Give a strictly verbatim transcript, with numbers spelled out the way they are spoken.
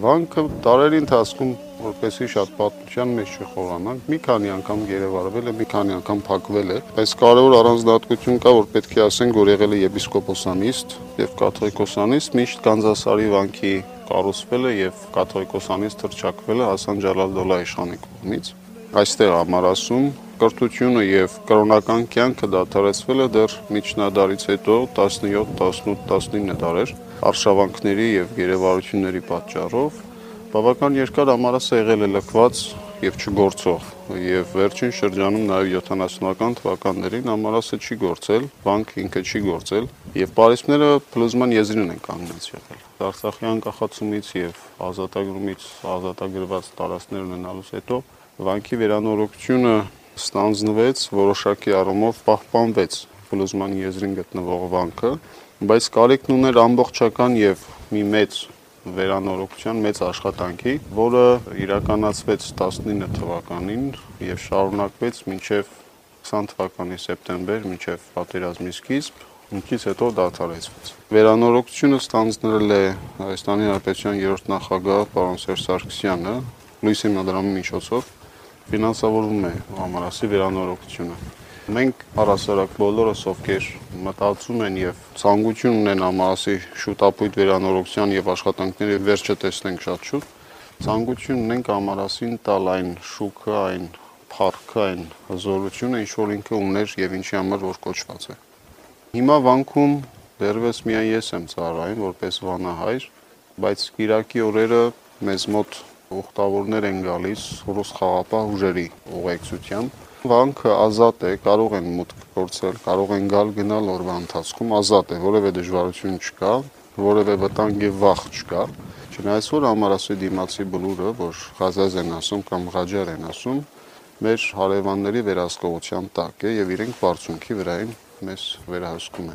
Վանքը տարերի ընթացքում որպեսզի շատ պատմության մեջ չխորանանք, մի քանի անգամ գերեվարվել է, մի քանի անգամ փակվել է, բայց կարևոր առանձնահատկություն կա, որ պետք է ասենք, որ եղել է եպիսկոպոսանիստ եւ կաթողիկոսանիստ, միշտ Գանձասարի վանքի կառուցվել է եւ կաթողիկոսանիստ հռչակվել է Հասան Ջալալ-Դոլա իշխանի կողմից։ Այստեղ ամառասում կրթությունը եւ կրոնական կյանքը դադարեցվել է դեռ միջնադարից հետո տասնյոթ, տասնութ, տասնինը դարեր արշավանքների եւ գերեվարությունների պատճառով բավական երկար ամառասը եղել է լքված եւ չգործող եւ վերջին շրջանում նաեւ յոթանասունական թվականներին ամառասը չի գործել, վանքը ինքը չի գործել եւ պարիսպները փլուզման եզրին են կանգնած եղել։ Արցախի անկախացումից եւ ազատագրումից ազատագրված տարածքներ ունենալուց հետո վանքի վերանորոգությունը ստանձնվեց, որոշակի առումով պահպանվեց փլուզման եզրին գտնվող վանքը, բայց կարիքն ուներ ամբողջական եւ մի մեծ վերանորոգության, մեծ աշխատանքի, որը իրականացվեց տասնինը թվականին եւ շարունակվեց մինչեւ քսան թվականի սեպտեմբեր, մինչեւ պատերազմի սկիզբ, ինքից հետո դադարեցվեց։ Վերանորոգությունը ստանձնել է Հայաստանի Հանրապետության երրորդ նախագահ պարոն Սերժ Սարգսյանը, լույս հիմնադրամի միջոցով ֆինանսավորում է ամառասի վերանորոգությունը։ Մենք առհասարակ բոլորս, ովքեր մտածում են եւ ցանկություն ունեն ամառասի շուտապույտ վերանորոգության եւ աշխատանքների վերջը տեսնենք շատ շուտ, ցանկություն ունենք ամառասին տալ այն շուքը, այն փառքը, այն հզորությունը, ինչ որ ինքը ուներ եւ ինչի համար որ կոչված է։ Հիմա վանքում դեռևս միայն ես եմ ծառայում որպես վանահայր, բայց Կիրակի օրերը մեզ մոտ ուխտավորներ են գալիս ռուս խաղապահ ուժերի ուղեկցությամբ։ Վանքը ազատ է, կարող են մուտք գործել, կարող են գալ գնալ օրվա ընթացքում, ազատ է, որևէ դժվարություն չկա, որևէ վտանգ եւ վախ չկա։ Չնայած որ ամառասի դիմացի բլուրը, որ Ղազազ են ասում կամ Ղաջար են ասում, մեր հարևանների վերահսկողության տակ է եւ իրենք բարձունքի վրային մեզ վերահսկում են։